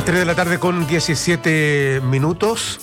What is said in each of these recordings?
3 de la tarde con 17 minutos.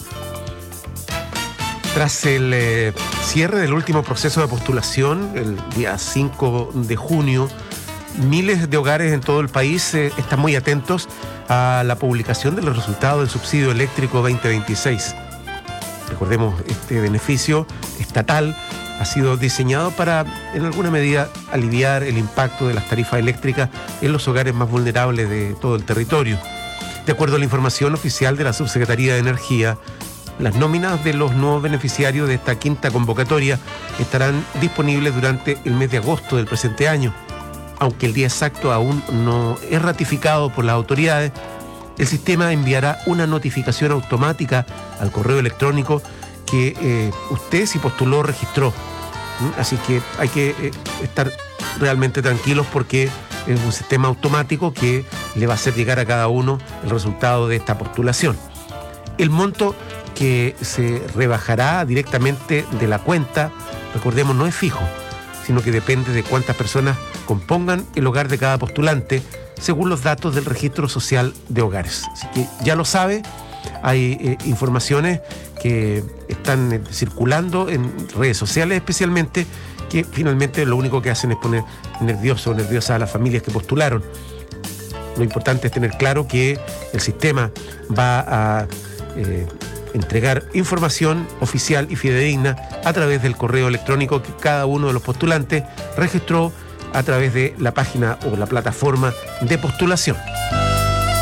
Tras el cierre del último proceso de postulación, el día 5 de junio, miles de hogares en todo el país están muy atentos a la publicación de los resultados del subsidio eléctrico 2026. Recordemos, este beneficio estatal ha sido diseñado para, en alguna medida, aliviar el impacto de las tarifas eléctricas en los hogares más vulnerables de todo el territorio. De acuerdo a la información oficial de la Subsecretaría de Energía, las nóminas de los nuevos beneficiarios de esta quinta convocatoria estarán disponibles durante el mes de agosto del presente año. Aunque el día exacto aún no es ratificado por las autoridades, el sistema enviará una notificación automática al correo electrónico que usted, si postuló, registró. Así que hay que estar realmente tranquilos porque es un sistema automático que le va a hacer llegar a cada uno el resultado de esta postulación. El monto que se rebajará directamente de la cuenta, recordemos, no es fijo, sino que depende de cuántas personas compongan el hogar de cada postulante, según los datos del Registro Social de Hogares. Así que ya lo sabe, hay informaciones que están circulando en redes sociales especialmente, que finalmente lo único que hacen es poner nervioso o nerviosa a las familias que postularon. Lo importante es tener claro que el sistema va a entregar información oficial y fidedigna a través del correo electrónico que cada uno de los postulantes registró a través de la página o la plataforma de postulación.